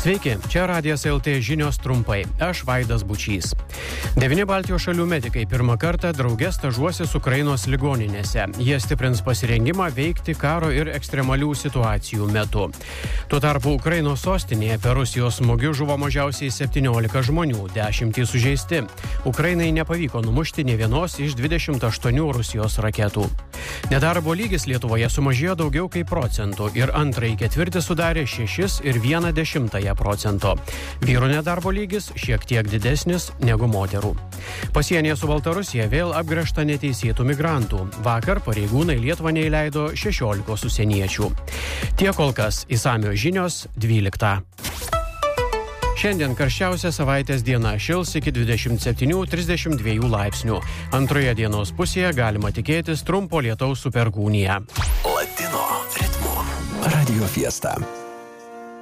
Sveiki, čia Radijas LT žinios trumpai. Aš Vaidas Bučys. 9 Baltijos šalių medikai pirmą kartą drauge stažuosis Ukrainos ligoninėse. Jie stiprins pasirengimą veikti karo ir ekstremalių situacijų metu. Tuo tarpu Ukrainos sostinėje per Rusijos smūgius žuvo mažiausiai 17 žmonių, 10 sužeisti. Ukrainai nepavyko numušti nė vienos iš 28 Rusijos raketų. Nedarbo lygis Lietuvoje sumažėjo daugiau kaip procentų ir antrąjį ketvirtį sudarė 6,1%. Vyrų nedarbo lygis šiek tiek didesnis negu moterų. Pasienyje su Baltarusija vėl apgręžta neteisėtų migrantų. Vakar pareigūnai Lietuvą neįleido 16 užsieniečių. Tiek kol kas, išsamios žinios 12. Šiandien karščiausia savaitės diena, šils iki 27-32 laipsnių. Antroje dienos pusėje galima tikėtis trumpo lietaus su perkūnija. Latino ritmu. Radio Fiesta.